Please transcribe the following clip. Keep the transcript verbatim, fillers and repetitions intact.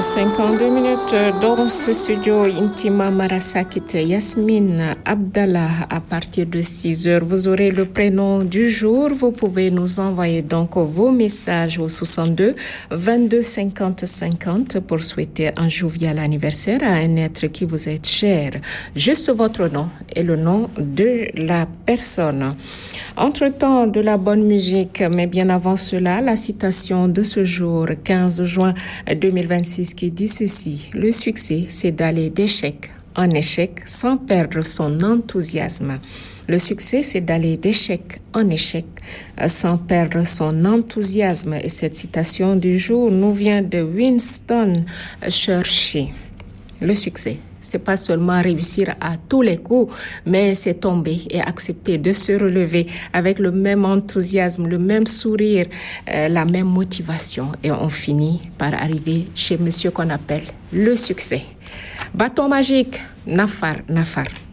cinquante-deux minutes dans ce studio Intima Marasakite Yasmine Abdallah. À partir de six heures, vous aurez le prénom du jour. Vous pouvez nous envoyer donc vos messages au soixante-deux vingt-deux cinquante cinquante pour souhaiter un jovial anniversaire à un être qui vous est cher. Juste votre nom et le nom de la personne. Entre-temps, de la bonne musique, mais bien avant cela, la citation de ce jour, quinze juin deux mille vingt-six, qui dit ceci: le succès, c'est d'aller d'échec en échec sans perdre son enthousiasme. Le succès, c'est d'aller d'échec en échec sans perdre son enthousiasme. Et cette citation du jour nous vient de Winston Churchill. Le succès, c'est pas seulement réussir à tous les coups, mais c'est tomber et accepter de se relever avec le même enthousiasme, le même sourire, euh, la même motivation. Et on finit par arriver chez monsieur qu'on appelle le succès. Bâton magique, Nafar, Nafar.